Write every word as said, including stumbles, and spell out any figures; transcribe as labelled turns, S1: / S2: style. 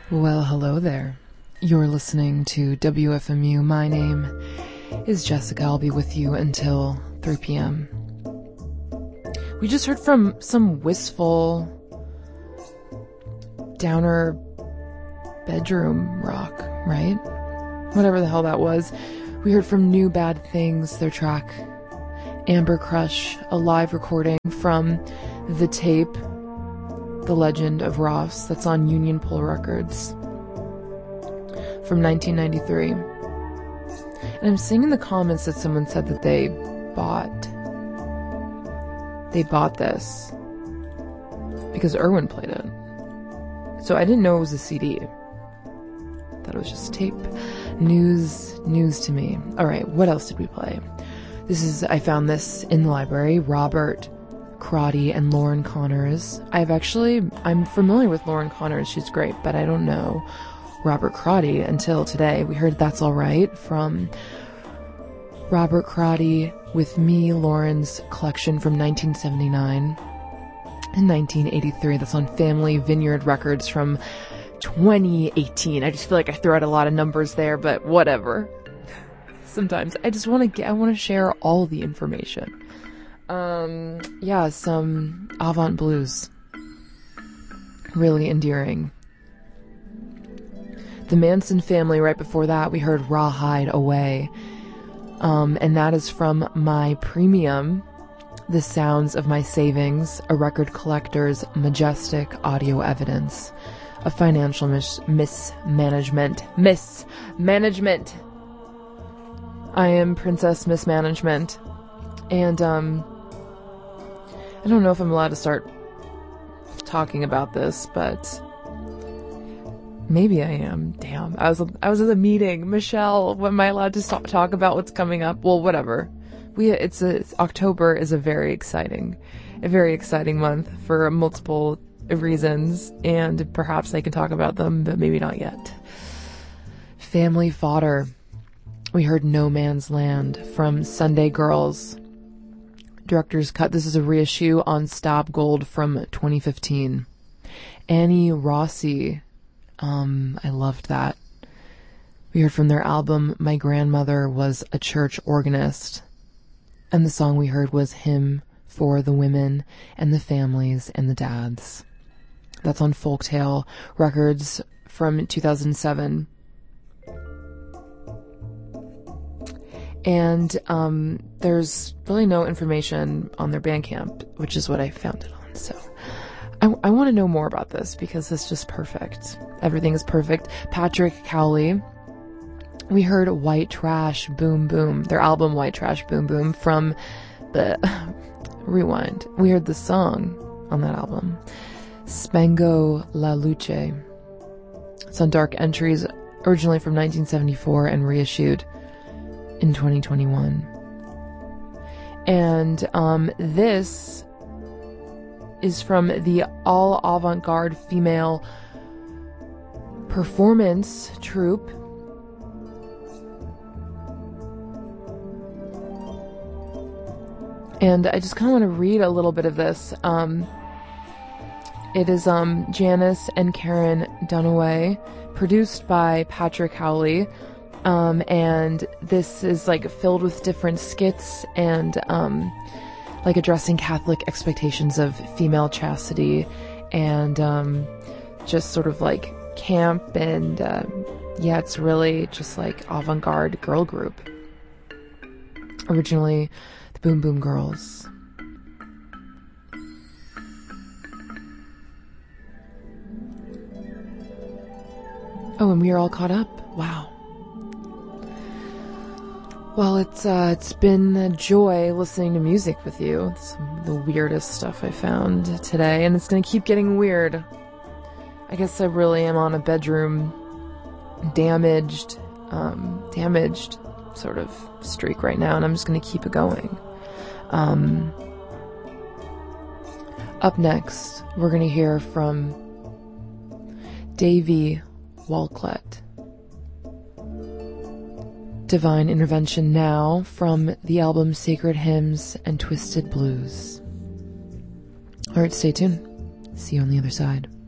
S1: Well, hello there. You're listening to W F M U. My name is Jessica. I'll be with you until three p.m. We just heard from some wistful, downer bedroom rock, right? Whatever the hell that was. We heard from New Bad Things, their track Amber Crush, a live recording from the tape The Legend of Ross, that's on Union Pole Records from nineteen ninety-three. And I'm seeing in the comments that someone said that they bought they bought this because Irwin played it. So I didn't know it was a C D. Thought it was just tape. News, news to me. All right, what else did we play? This is, I found this in the library. Robert Crotty and Lauren Connors. I've actually, I'm familiar with Lauren Connors. She's great, but I don't know Robert Crotty until today. We heard That's All Right from Robert Crotty with Me, Lauren's collection from nineteen seventy-nine and nineteen eighty-three. That's on Family Vineyard Records from twenty eighteen. I just feel like I threw out a lot of numbers there, but whatever. Sometimes I just want to get, I want to share all the information. Um, yeah, some Avant blues. Really endearing. The Manson Family, right before that, we heard Rawhide Away. Um, and that is from my premium, The Sounds of My Savings, a record collector's majestic audio evidence of financial mis- mismanagement. Mismanagement. I am Princess Mismanagement. And, um, I don't know if I'm allowed to start talking about this, but maybe I am. Damn. I was, I was at a meeting. Michelle, am I allowed to stop, talk about what's coming up? Well, whatever. We, it's a, it's, October is a very exciting, a very exciting month for multiple reasons, and perhaps I can talk about them, but maybe not yet. Family Fodder. We heard No Man's Land from Sunday Girls. Director's Cut. This is a reissue on Stab Gold from twenty fifteen. Annie Rossi. Um, I loved that. We heard from their album My Grandmother Was a Church Organist. And the song we heard was Hymn for the Women and the Families and the Dads. That's on Folktale Records from two thousand seven. And um, there's really no information on their Bandcamp, which is what I found it on. So I, I want to know more about this because it's just perfect. Everything is perfect. Patrick Cowley. We heard White Trash Boom Boom, their album White Trash Boom Boom from the Rewind. We heard the song on that album, Spango La Luce. It's on Dark Entries, originally from nineteen seventy-four and reissued in twenty twenty-one. And um, this is from the all avant-garde female performance troupe and I just kind of want to read a little bit of this. Um, it is um, Janice and Karen Dunaway, produced by Patrick Howley. Um, and this is like filled with different skits and, um, like addressing Catholic expectations of female chastity and, um, just sort of like camp and, uh, yeah, it's really just like avant-garde girl group. Originally the Boom Boom Girls. Oh, and we are all caught up. Wow. Well, it's uh, it's been a joy listening to music with you. It's the weirdest stuff I found today, and it's gonna keep getting weird. I guess I really am on a bedroom damaged, um, damaged sort of streak right now, and I'm just gonna keep it going. Um, up next, we're gonna hear from Davy Walclett. Divine Intervention Now from the album Sacred Hymns and Twisted Blues. Alright, stay tuned. See you on the other side.